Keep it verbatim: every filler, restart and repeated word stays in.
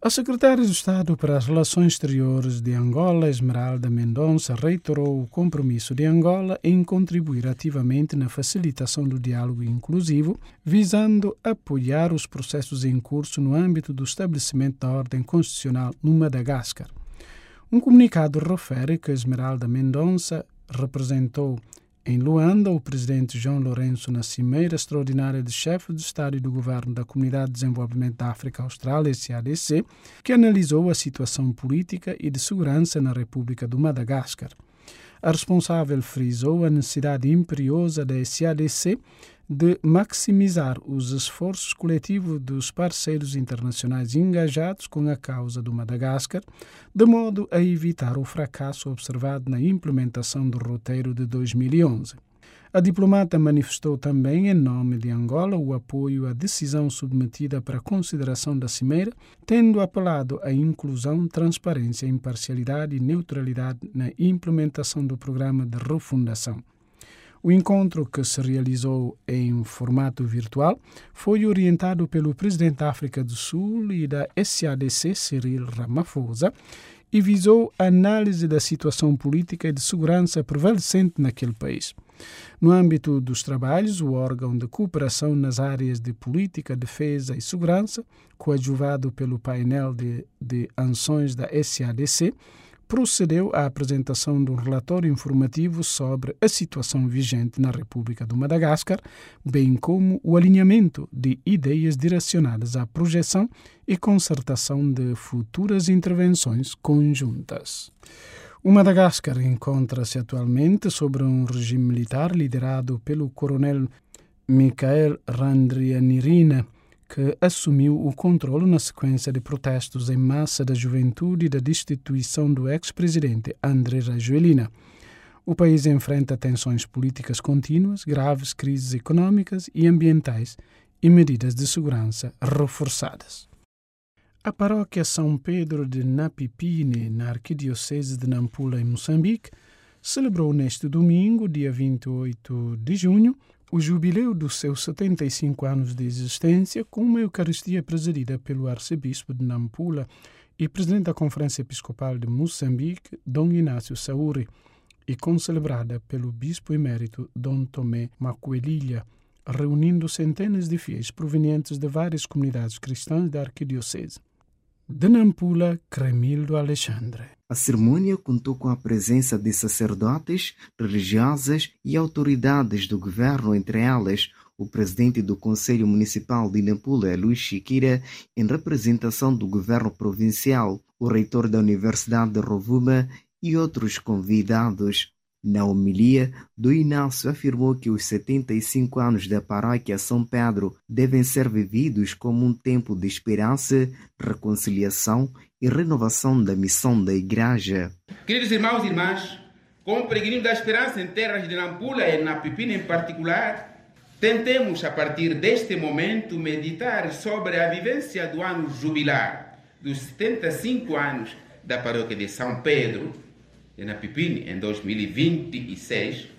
A secretária de Estado para as Relações Exteriores de Angola, Esmeralda Mendonça, reiterou o compromisso de Angola em contribuir ativamente na facilitação do diálogo inclusivo, visando apoiar os processos em curso no âmbito do estabelecimento da ordem constitucional no Madagascar. Um comunicado refere que Esmeralda Mendonça representou em Luanda o presidente João Lourenço na Cimeira Extraordinária de Chefes de Estado e do Governo da Comunidade de Desenvolvimento da África Austral, S A D C, que analisou a situação política e de segurança na República do Madagascar. A responsável frisou a necessidade imperiosa da S A D C de maximizar os esforços coletivos dos parceiros internacionais engajados com a causa do Madagascar, de modo a evitar o fracasso observado na implementação do roteiro de dois mil e onze. A diplomata manifestou também, em nome de Angola, o apoio à decisão submetida para consideração da Cimeira, tendo apelado à inclusão, transparência, imparcialidade e neutralidade na implementação do programa de refundação. O encontro, que se realizou em formato virtual, foi orientado pelo presidente da África do Sul e da S A D C, Cyril Ramaphosa, e visou a análise da situação política e de segurança prevalecente naquele país. No âmbito dos trabalhos, o órgão de cooperação nas áreas de política, defesa e segurança, coadjuvado pelo painel de, de ações da S A D C, procedeu à apresentação de um relatório informativo sobre a situação vigente na República do Madagascar, bem como o alinhamento de ideias direcionadas à projeção e concertação de futuras intervenções conjuntas. O Madagascar encontra-se atualmente sob um regime militar liderado pelo coronel Mikael Randrianirina, que assumiu o controle na sequência de protestos em massa da juventude e da destituição do ex-presidente Andry Rajoelina. O país enfrenta tensões políticas contínuas, graves crises econômicas e ambientais e medidas de segurança reforçadas. A paróquia São Pedro de Napipine, na arquidiocese de Nampula, em Moçambique, celebrou neste domingo, dia vinte e oito de junho, o jubileu dos seus setenta e cinco anos de existência, com uma Eucaristia presidida pelo arcebispo de Nampula e presidente da Conferência Episcopal de Moçambique, Dom Inácio Saúri, e concelebrada pelo bispo emérito Dom Tomé Macuelilha, reunindo centenas de fiéis provenientes de várias comunidades cristãs da arquidiocese. De Nampula, Cremildo Alexandre. A cerimônia contou com a presença de sacerdotes, religiosas e autoridades do governo, entre elas o presidente do Conselho Municipal de Nampula, Luís Chiquira, em representação do governo provincial, o reitor da Universidade de Rovuma e outros convidados. Na homilia, Dom Inácio afirmou que os setenta e cinco anos da paróquia São Pedro devem ser vividos como um tempo de esperança, reconciliação e renovação da missão da Igreja. Queridos irmãos e irmãs, como peregrinos da esperança em terras de Nampula e Napipine em particular, tentemos a partir deste momento meditar sobre a vivência do ano jubilar dos setenta e cinco anos da paróquia de São Pedro de Napipine em dois mil e vinte e seis,